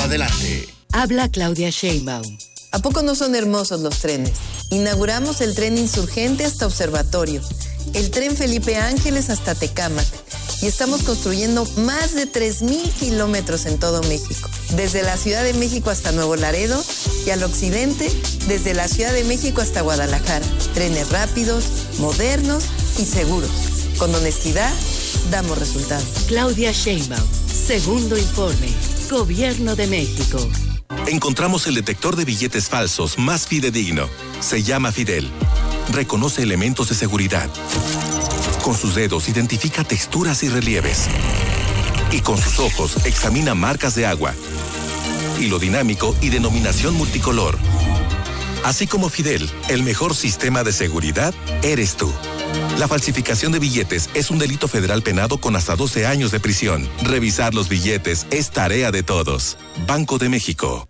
adelante. Habla Claudia Sheinbaum. ¿A poco no son hermosos los trenes? Inauguramos el tren Insurgente hasta Observatorio, el tren Felipe Ángeles hasta Tecámac y estamos construyendo más de 3,000 kilómetros en todo México. Desde la Ciudad de México hasta Nuevo Laredo y al occidente, desde la Ciudad de México hasta Guadalajara. Trenes rápidos, modernos y seguros. Con honestidad, damos resultados. Claudia Sheinbaum, segundo informe. Gobierno de México. Encontramos el detector de billetes falsos más fidedigno. Se llama Fidel. Reconoce elementos de seguridad. Con sus dedos identifica texturas y relieves. Y con sus ojos examina marcas de agua. Hilo dinámico y denominación multicolor. Así como Fidel, el mejor sistema de seguridad eres tú. La falsificación de billetes es un delito federal penado con hasta 12 años de prisión. Revisar los billetes es tarea de todos. Banco de México.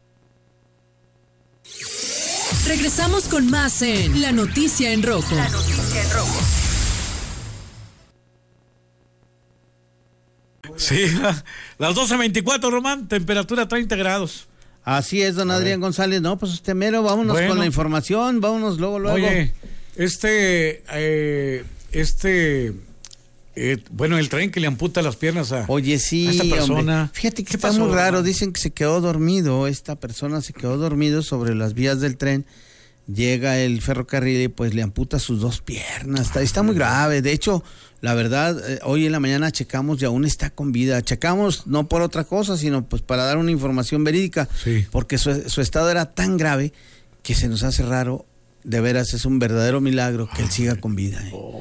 Regresamos con más en La Noticia en Rojo. La Noticia en Rojo. Sí, las 12:24, Román, temperatura 30 grados. Así es, don Adrián González. No, pues usted mero, vámonos con la información, vámonos luego. Oye, bueno, el tren que le amputa las piernas a esta persona. Hombre. Fíjate que está muy raro, dicen que se quedó dormido, esta persona se quedó dormido sobre las vías del tren, llega el ferrocarril y pues le amputa sus 2 piernas, está muy grave. De hecho, la verdad, hoy en la mañana checamos y aún está con vida. Checamos no por otra cosa, sino pues para dar una información verídica, sí, porque su estado era tan grave que se nos hace raro. De veras, es un verdadero milagro que él siga con vida.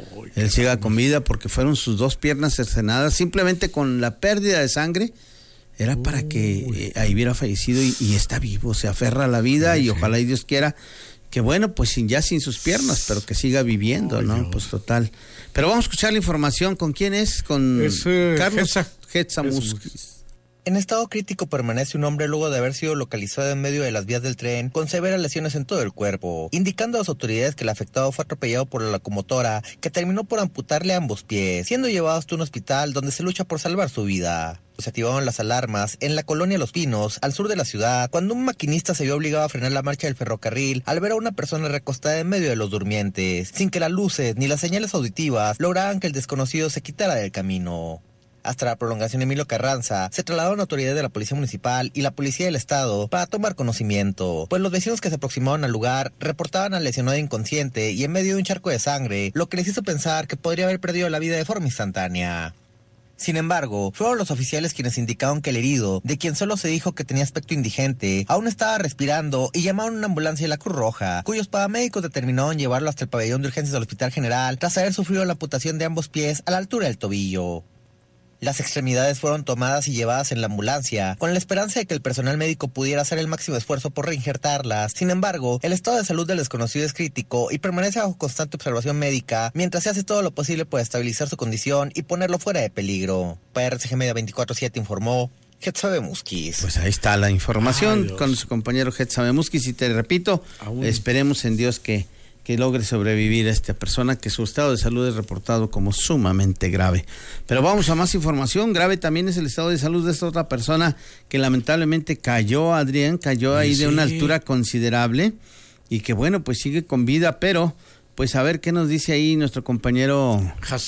Él siga con vida porque fueron sus 2 piernas cercenadas. Simplemente con la pérdida de sangre era para que ahí hubiera fallecido y está vivo. Se aferra a la vida y ojalá y Dios quiera que, bueno, pues sin sus piernas, pero que siga viviendo, ¿no? Dios. Pues total. Pero vamos a escuchar la información. ¿Con quién es? Con Carlos Getzamuskis. En estado crítico permanece un hombre luego de haber sido localizado en medio de las vías del tren con severas lesiones en todo el cuerpo, indicando a las autoridades que el afectado fue atropellado por la locomotora que terminó por amputarle ambos pies, siendo llevado hasta un hospital donde se lucha por salvar su vida. Se activaron las alarmas en la colonia Los Pinos, al sur de la ciudad, cuando un maquinista se vio obligado a frenar la marcha del ferrocarril al ver a una persona recostada en medio de los durmientes, sin que las luces ni las señales auditivas lograran que el desconocido se quitara del camino. Hasta la prolongación Emilio Carranza, se trasladaron autoridades de la Policía Municipal y la Policía del Estado para tomar conocimiento, pues los vecinos que se aproximaron al lugar reportaban al lesionado inconsciente y en medio de un charco de sangre, lo que les hizo pensar que podría haber perdido la vida de forma instantánea. Sin embargo, fueron los oficiales quienes indicaron que el herido, de quien solo se dijo que tenía aspecto indigente, aún estaba respirando y llamaron a una ambulancia de la Cruz Roja, cuyos paramédicos determinaron llevarlo hasta el pabellón de urgencias del Hospital General tras haber sufrido la amputación de ambos pies a la altura del tobillo. Las extremidades fueron tomadas y llevadas en la ambulancia, con la esperanza de que el personal médico pudiera hacer el máximo esfuerzo por reinjertarlas. Sin embargo, el estado de salud del desconocido es crítico y permanece bajo constante observación médica, mientras se hace todo lo posible por estabilizar su condición y ponerlo fuera de peligro. Para RCG Media 24/7 informó Getzamuskis. Pues ahí está la información con su compañero Getzamuskis y te repito, esperemos en Dios que logre sobrevivir a esta persona, que su estado de salud es reportado como sumamente grave. Pero vamos a más información. Grave también es el estado de salud de esta otra persona que lamentablemente cayó, Adrián, ahí de una altura considerable y que bueno, pues sigue con vida, pero pues a ver qué nos dice ahí nuestro compañero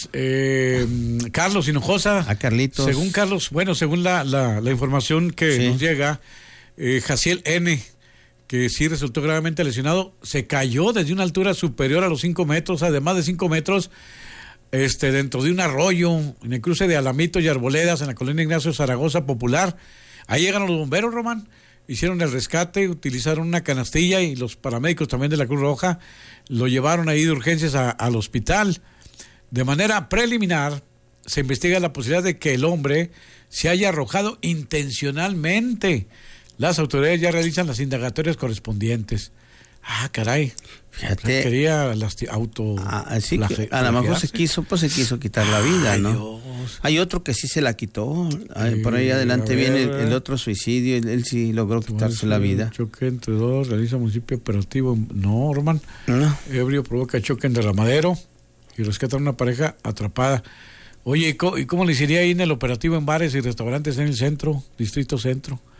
Carlos Hinojosa. A Carlitos. Según Carlos, bueno, según la información que nos llega, Jaciel N., que sí resultó gravemente lesionado, se cayó desde una altura superior a los 5 metros, además de 5 metros, dentro de un arroyo, en el cruce de Alamitos y Arboledas, en la colonia Ignacio Zaragoza Popular. Ahí llegaron los bomberos, Román, hicieron el rescate, utilizaron una canastilla y los paramédicos también de la Cruz Roja lo llevaron ahí de urgencias al hospital. De manera preliminar, se investiga la posibilidad de que el hombre se haya arrojado intencionalmente. Las autoridades ya realizan las indagatorias correspondientes. Ah, caray. Fíjate. Quería a lo mejor se quiso quitar la vida, ¿no? Dios. Hay otro que sí se la quitó. Por ahí adelante viene el otro suicidio. Él sí logró quitarse la vida. Choque entre dos, realiza municipio operativo. No, Román. No. Ebrio provoca choque en derramadero y rescata a una pareja atrapada. Oye, ¿y cómo le hiciera ahí en el operativo en bares y restaurantes en el centro, Distrito Centro?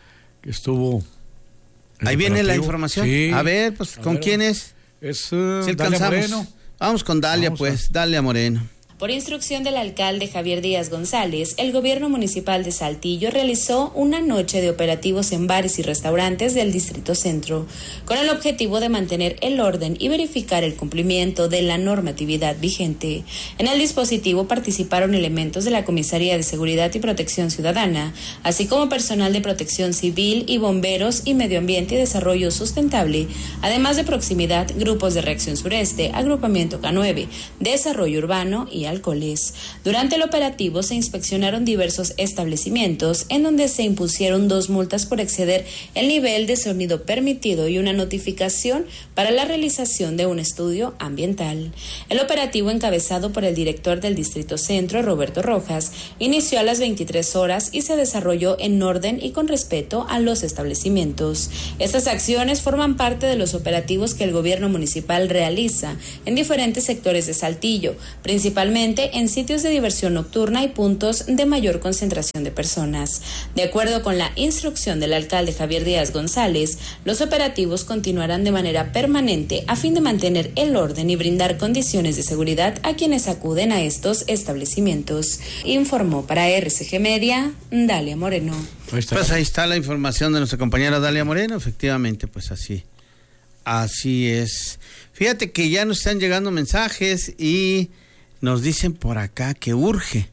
que estuvo. Ahí viene la información. Sí. A ver, pues, ¿con quién es? Es Si alcanzamos. Dalia Moreno. Vamos con Dalia, Dalia Moreno. Por instrucción del alcalde Javier Díaz González, el gobierno municipal de Saltillo realizó una noche de operativos en bares y restaurantes del Distrito Centro, con el objetivo de mantener el orden y verificar el cumplimiento de la normatividad vigente. En el dispositivo participaron elementos de la Comisaría de Seguridad y Protección Ciudadana, así como personal de Protección Civil y bomberos y Medio Ambiente y Desarrollo Sustentable, además de proximidad, grupos de Reacción Sureste, Agrupamiento K9, Desarrollo Urbano y alcoholes. Durante el operativo se inspeccionaron diversos establecimientos en donde se impusieron 2 multas por exceder el nivel de sonido permitido y una notificación para la realización de un estudio ambiental. El operativo, encabezado por el director del Distrito Centro, Roberto Rojas, inició a las 23 horas y se desarrolló en orden y con respeto a los establecimientos. Estas acciones forman parte de los operativos que el gobierno municipal realiza en diferentes sectores de Saltillo, principalmente en sitios de diversión nocturna y puntos de mayor concentración de personas. De acuerdo con la instrucción del alcalde Javier Díaz González, los operativos continuarán de manera permanente a fin de mantener el orden y brindar condiciones de seguridad a quienes acuden a estos establecimientos. Informó para RCG Media, Dalia Moreno. Pues ahí está la información de nuestra compañera Dalia Moreno, efectivamente, pues así es. Fíjate que ya nos están llegando mensajes y nos dicen por acá que urge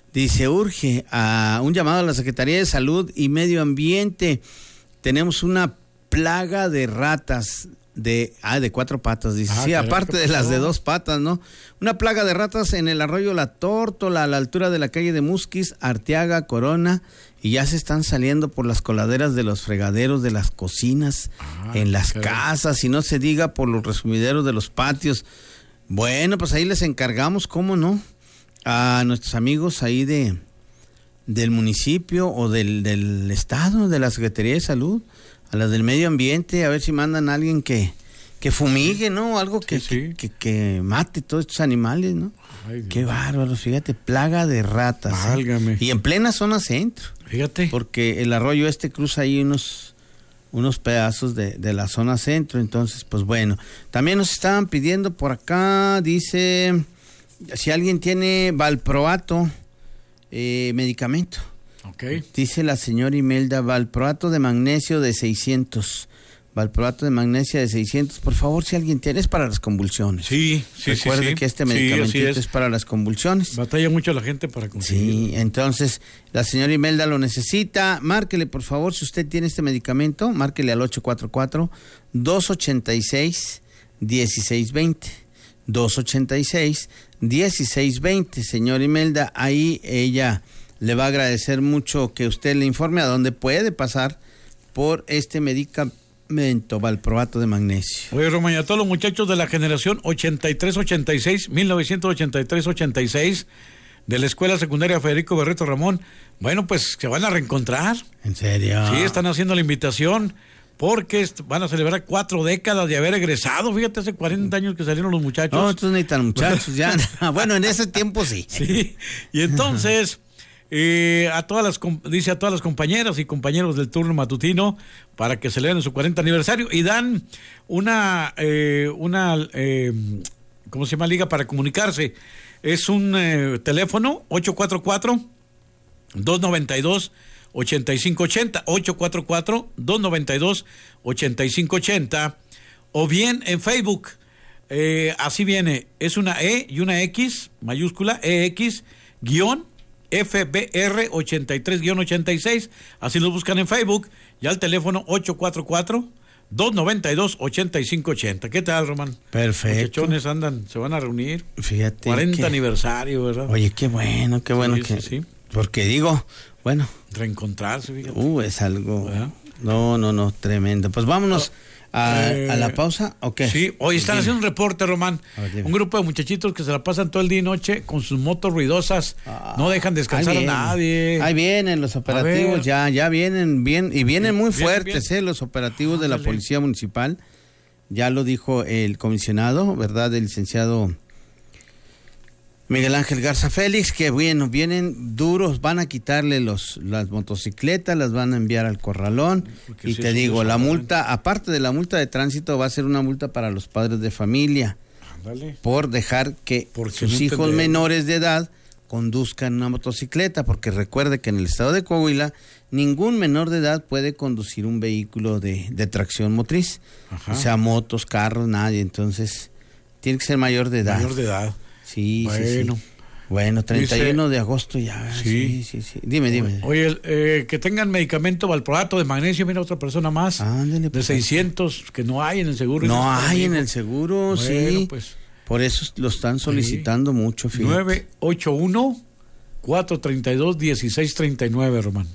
a un llamado a la Secretaría de Salud y Medio Ambiente. Tenemos una plaga de ratas de 4 patas, dice. Sí, aparte de las de 2 patas, ¿no? Una plaga de ratas en el arroyo La Tórtola, a la altura de la calle de Musquis, Arteaga, Corona, y ya se están saliendo por las coladeras de los fregaderos de las cocinas, en las casas, y no se diga por los resumideros de los patios. Bueno, pues ahí les encargamos, ¿cómo no?, a nuestros amigos ahí del municipio o del estado, de la Secretaría de Salud, a las del Medio Ambiente, a ver si mandan a alguien que fumigue, ¿no? Algo que mate todos estos animales, ¿no? Ay, qué bárbaros, fíjate, plaga de ratas. Válgame. Y en plena zona centro. Fíjate. Porque el arroyo cruza ahí unos pedazos de la zona centro, entonces, pues bueno. También nos estaban pidiendo por acá, dice, si alguien tiene valproato, medicamento. Okay. Dice la señora Imelda, valproato de magnesio de 600. Valproato de magnesia de 600, por favor, si alguien tiene, es para las convulsiones. Sí. Recuerde que este medicamentito es para las convulsiones. Batalla mucho la gente para conseguirlo. Sí, entonces, la señora Imelda lo necesita. Márquele, por favor, si usted tiene este medicamento, márquele al 844-286-1620. 286-1620, señora Imelda, ahí ella le va a agradecer mucho que usted le informe a dónde puede pasar por este medicamento, valproato de magnesio. Oye, Román, y a todos los muchachos de la generación 83-86, 1983-86, de la Escuela Secundaria Federico Barreto Ramón, bueno, pues se van a reencontrar. ¿En serio? Sí, están haciendo la invitación, porque van a celebrar 4 décadas de haber egresado. Fíjate, hace 40 años que salieron los muchachos. No, estos ni tan muchachos ya. Bueno, en ese tiempo sí. Sí, y entonces, a todas las compañeras y compañeros del turno matutino, para que celebren su 40 aniversario, y dan una ¿cómo se llama? Liga para comunicarse. Es un teléfono 844-292-8580, 844-292-8580, o bien en Facebook, así viene, es una E y una X, mayúscula, EX-FBR 83-86, así lo buscan en Facebook, ya el teléfono 844-292-8580. ¿Qué tal, Román? Perfecto. Los muchachones se van a reunir. Fíjate. 40 aniversario, ¿verdad? Oye, qué bueno sí, sí. Porque digo, bueno. Reencontrarse, fíjate. Es algo. ¿verdad? No, tremendo. Pues vámonos a la pausa, ¿o qué? Sí, hoy están haciendo un reporte, Román. Un grupo de muchachitos que se la pasan todo el día y noche con sus motos ruidosas. No dejan descansar a nadie. Ahí vienen los operativos, ya vienen bien, y vienen muy fuertes, bien. Los operativos de la Policía Municipal. Ya lo dijo el comisionado, ¿verdad? El licenciado Miguel Ángel Garza Félix, que bueno, vienen duros, van a quitarle las motocicletas, las van a enviar al corralón. Porque y te digo, la multa, aparte de la multa de tránsito, va a ser una multa para los padres de familia. Ándale. Por dejar que sus hijos menores de edad conduzcan una motocicleta, porque recuerde que en el estado de Coahuila ningún menor de edad puede conducir un vehículo de tracción motriz. Ajá. O sea, motos, carros, nadie. Entonces, tiene que ser mayor de edad. Mayor de edad. Sí, bueno. Sí. Bueno, 31 de agosto ya. Sí. Dime. Oye, que tengan medicamento valproato de magnesio, mira otra persona más. Ándale, pues, de 600 que no hay en el seguro. No hay en el seguro, bueno, sí. Pues, por eso lo están solicitando mucho, fíjate. 981-432-1639, Román.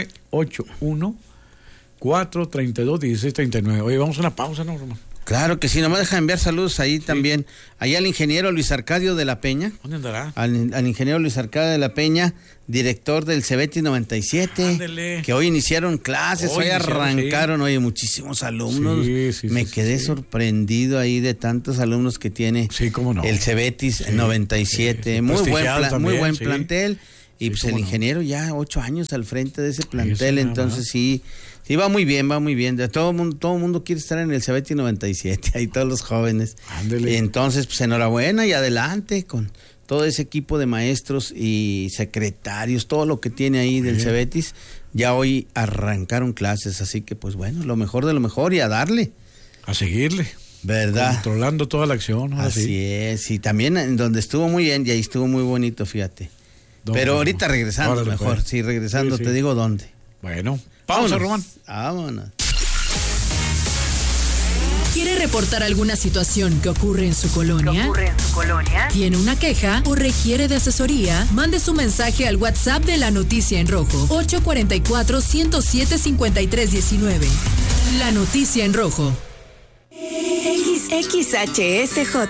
981-432-1639. Oye, vamos a una pausa, ¿no, Román? Claro que sí, no me deja enviar saludos ahí también. Allá al ingeniero Luis Arcadio de la Peña. ¿Dónde andará? Al ingeniero Luis Arcadio de la Peña, director del CEBETI 97. Ándele. Que hoy iniciaron clases, hoy arrancaron, oye, muchísimos alumnos. Me quedé sorprendido ahí de tantos alumnos que tiene el CEBETI 97. Muy buen plantel. Y pues el ingeniero ya 8 años al frente de ese plantel, entonces sí, va muy bien. Todo mundo quiere estar en el CEBETI 97, ahí todos los jóvenes. Ándele. Entonces, pues enhorabuena y adelante con todo ese equipo de maestros y secretarios, todo lo que tiene ahí del CEBETI. Ya hoy arrancaron clases, así que pues bueno, lo mejor de lo mejor y a darle. A seguirle. ¿Verdad? Controlando toda la acción. Así es, y también en donde estuvo muy bien, y ahí estuvo muy bonito, fíjate. Pero ahorita regresando mejor, sí, regresando te digo dónde. Bueno, pausa, Román. Vámonos. ¿Quiere reportar alguna situación que ocurre en su colonia? ¿Tiene una queja o requiere de asesoría? Mande su mensaje al WhatsApp de La Noticia en Rojo, 844-107-5319. La Noticia en Rojo. XHSJ